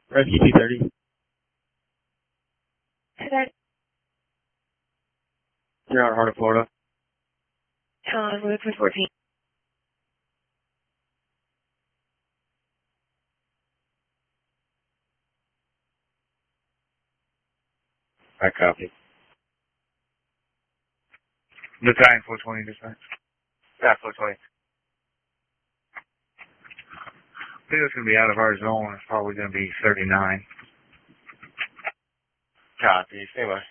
Rescue 230. Today, You're out of Heart of Florida. we're looking for 14. I copy. Battalion 420 dispatch. Yeah, 420. I think it's going to be out of our zone. It's probably going to be 39. Copy. Stay by.